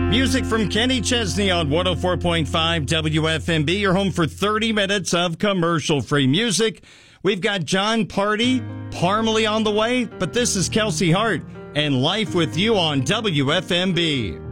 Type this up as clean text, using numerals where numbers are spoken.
Music from Kenny Chesney on 104.5 WFMB. You're home for 30 minutes of commercial-free music. We've got John Party, Parmalee on the way, but this is Kelsey Hart and Life with You on WFMB.